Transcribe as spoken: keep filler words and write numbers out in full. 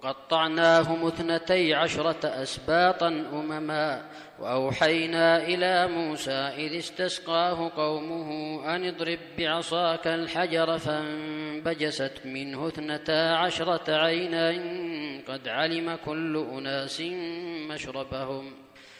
قطعناهم اثنتي عشرة أسباطا أمما وأوحينا إلى موسى إذ استسقاه قومه أن اضرب بعصاك الحجر فانبجست منه اثنتا عشرة عينا قد علم كل أناس مشربهم